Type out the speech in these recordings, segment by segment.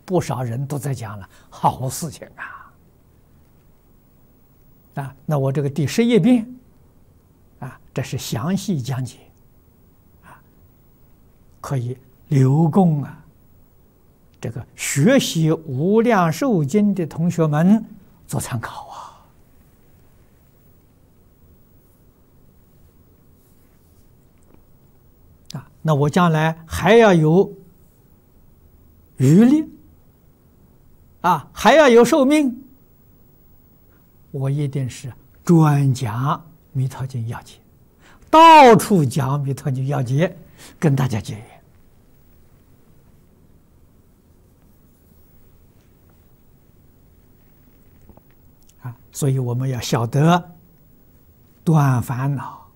不少人都在讲了，好事情那我这个第11遍这是详细讲解可以留供这个学习《无量寿经》的同学们做参考那我将来还要有余力还要有寿命，我一定是专讲《弥陀经》要解，到处讲《弥陀经》要解，跟大家结缘所以我们要晓得断烦恼、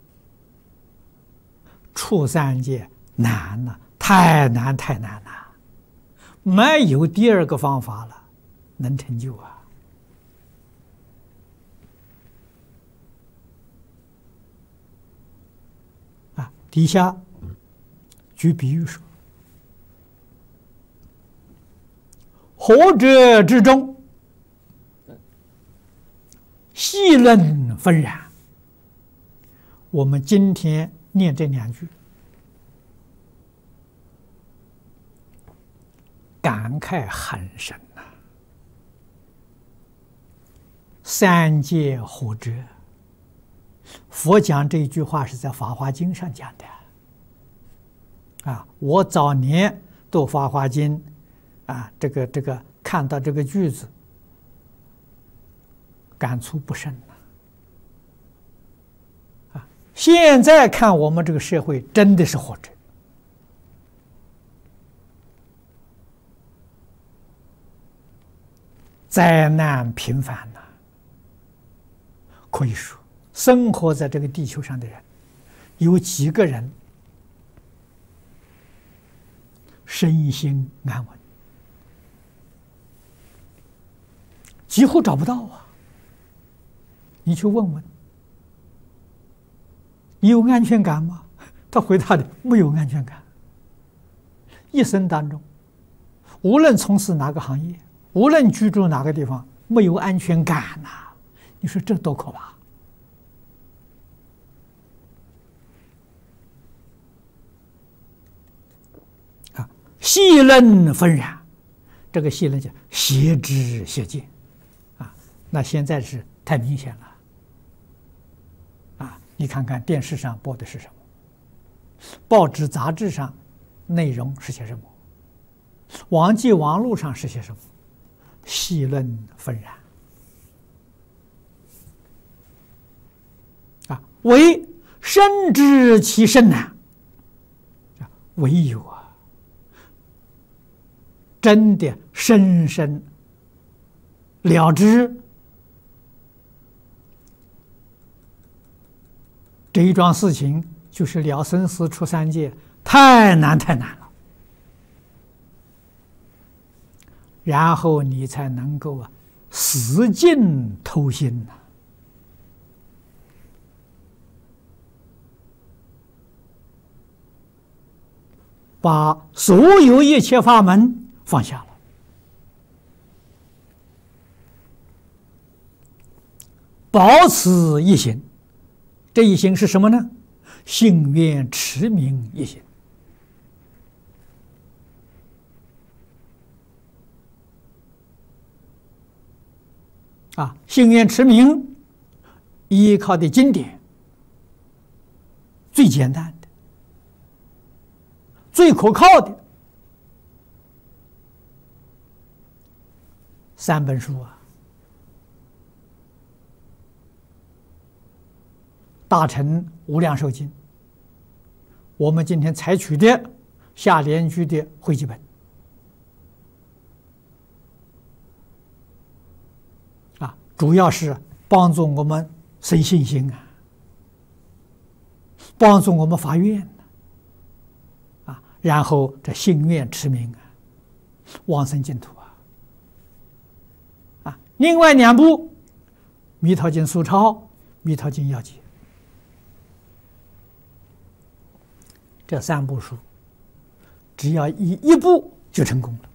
出三界难了，太难了，没有第二个方法了，能成就底下举比喻说：何者之中，细论纷然。我们今天念这2句，感慨很深三界何者？佛讲这句话是在《法华经》上讲的我早年读《法华经》这个看到这个句子，感触不深现在看我们这个社会真的是何者？灾难频繁可以说生活在这个地球上的人，有几个人身心安稳？几乎找不到你去问问，你有安全感吗？他回答的没有安全感。一生当中，无论从事哪个行业，无论居住哪个地方，没有安全感你说这多可怕！细论纷然，这个细论叫邪知邪见那现在是太明显了你看看电视上播的是什么，报纸杂志上内容是些什么，网络上是些什么，细论纷然唯深知其甚难唯有真的深深了知这一桩事情，就是了生死出三界，太难了，然后你才能够死尽偷心把所有一切法门放下了，保持一心。这一心是什么呢？信愿持名一心信愿持名依靠的经典最简单的、最可靠的3本书大乘无量寿经，我们今天采取的下联居的汇集本主要是帮助我们生信心帮助我们发愿然后这信愿持名往生净土另外2部《弥陀经疏钞》《弥陀经要解》，这3部书只要一部就成功了